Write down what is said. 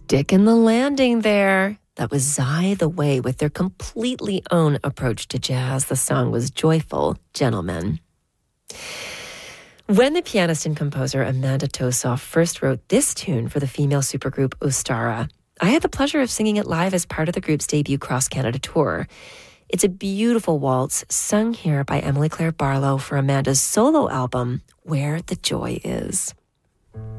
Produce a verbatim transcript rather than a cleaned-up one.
stick in the landing there. That was Zai the Way with their completely own approach to jazz. The song was Joyful Gentlemen. When the pianist and composer Amanda Tosoff first wrote this tune for the female supergroup Ostara, I had the pleasure of singing it live as part of the group's debut cross-Canada tour. It's a beautiful waltz sung here by Emily Claire Barlow for Amanda's solo album, Where the Joy Is.